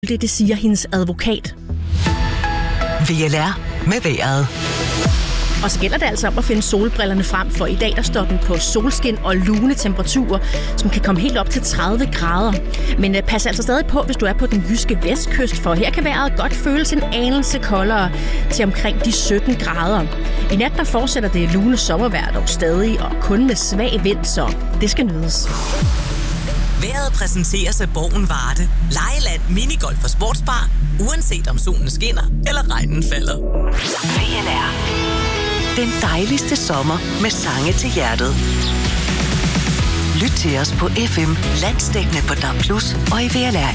Det siger hendes advokat. VLR med vejret. Og så gælder det altså om at finde solbrillerne frem, for i dag der står den på solskin og lune temperaturer, som kan komme helt op til 30 grader. Men pas altså stadig på, hvis du er på den jyske vestkyst, for her kan vejret godt føles en anelse koldere til omkring de 17 grader. I nat der fortsætter det lune sommervejr dog stadig, og kun med svag vind, så det skal nydes. Vejret præsenteres af Borgen Varde. Lejeland, minigolf og sportsbar. Uanset om solen skinner eller regnen falder. VLR. Den dejligste sommer med sange til hjertet. Lyt til os på FM, landsdækkende på DAB+ og i VLR